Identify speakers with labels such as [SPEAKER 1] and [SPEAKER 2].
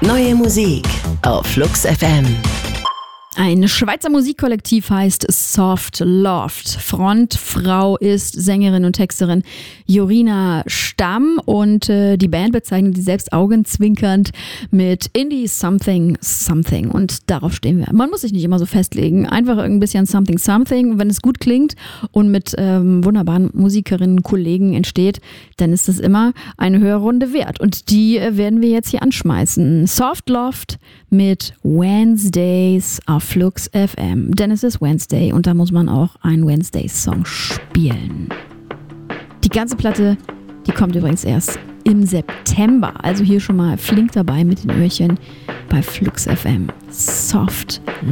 [SPEAKER 1] Neue Musik auf Flux FM.
[SPEAKER 2] Ein Schweizer Musikkollektiv heißt Soft Loft. Frontfrau ist Sängerin und Texterin Jorina Stamm und die Band bezeichnet sie selbst augenzwinkernd mit Indie Something Something und darauf stehen wir. Man muss sich nicht immer so festlegen, einfach ein bisschen Something Something und wenn es gut klingt und mit wunderbaren Musikerinnen, Kollegen entsteht, dann ist es immer eine Hörrunde wert und die werden wir jetzt hier anschmeißen. Soft Loft mit Wednesdays auf Flux FM, denn es ist Wednesday und da muss man auch einen Wednesday-Song spielen. Die ganze Platte, die kommt übrigens erst im September, also hier schon mal flink dabei mit den Öhrchen bei Flux FM. Soft